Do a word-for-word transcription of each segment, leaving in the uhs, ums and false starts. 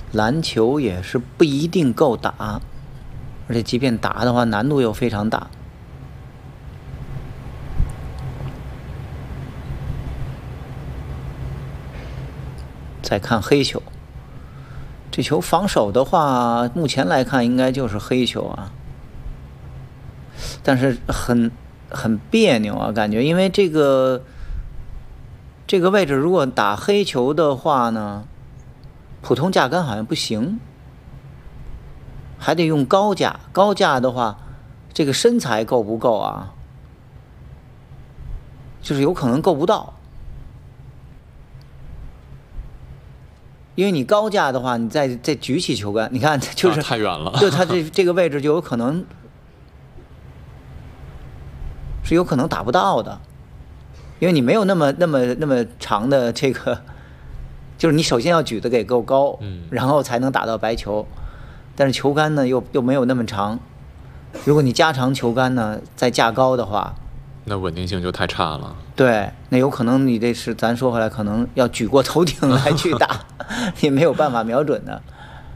篮球也是不一定够打，而且即便打的话，难度又非常大。再看黑球，这球防守的话，目前来看应该就是黑球啊，但是很很别扭啊，感觉因为这个这个位置如果打黑球的话呢，普通架杆好像不行，还得用高架。高架的话，这个身材够不够啊？就是有可能够不到。因为你高架的话，你再再举起球杆，你看就是、 啊、太远了， 就它这这个位置就有可能是有可能打不到的，因为你没有那么那么那么长的这个，就是你首先要举得给够高， 嗯， 然后才能打到白球，但是球杆呢又又没有那么长，如果你加长球杆呢再架高的话， 那稳定性就太差了。 对，那有可能你这是咱说回来，可能要举过头顶来去打，也没有办法瞄准的。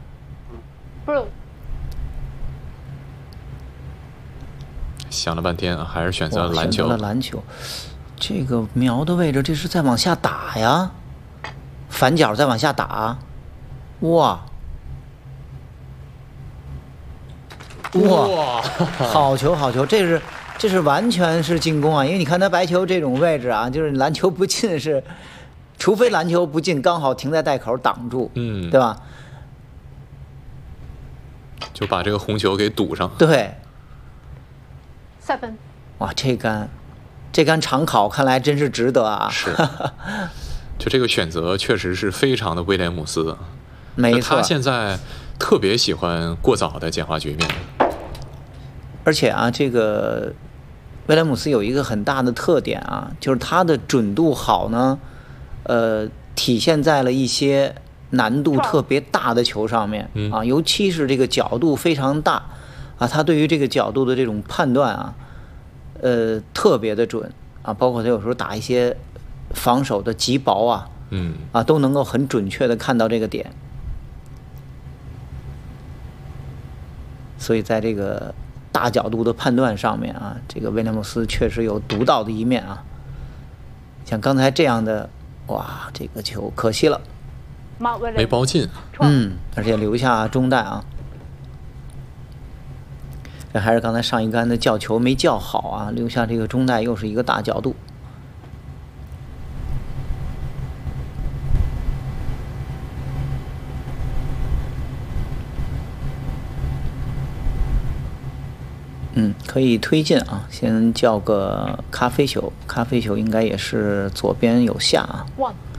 想了半天，还是选择了篮球。 选择了篮球，这个瞄的位置，这是在往下打呀，反脚再往下打，哇哇，好球好球，这是。这是完全是进攻啊，因为你看他白球这种位置啊，就是篮球不进是，除非篮球不进，刚好停在袋口挡住， 嗯， 对吧？ 就把这个红球给堵上。 对。 三分。 哇，这杆，这杆长考看来真是值得啊。 是。就这个选择确实是非常的威廉姆斯。 没错。 他现在特别喜欢过早的简化局面。 而且啊，这个威廉姆斯有一个很大的特点啊，就是他的准度好呢，呃，体现在了一些难度特别大的球上面啊，尤其是这个角度非常大啊，他对于这个角度的这种判断啊，呃，特别的准啊，包括他有时候打一些防守的极薄啊， 嗯， 啊，都能够很准确的看到这个点，所以在这个大角度的判断上面啊，这个威廉姆斯确实有独到的一面啊。像刚才这样的，哇，这个球可惜了， 没包进。 嗯，而且留下中袋啊。这还是刚才上一杆的叫球没叫好啊，留下这个中袋又是一个大角度。嗯，可以推进啊，先叫个咖啡球，咖啡球应该也是左边有下啊。 One